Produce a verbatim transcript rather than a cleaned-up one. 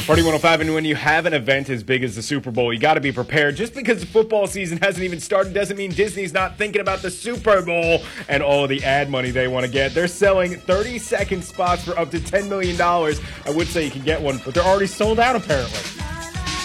Party one oh five, and when you have an event as big as the Super Bowl, you got to be prepared. Just because the football season hasn't even started doesn't mean Disney's not thinking about the Super Bowl and all the ad money they want to get. They're selling thirty-second spots for up to ten million dollars. I would say you can get one, but they're already sold out apparently.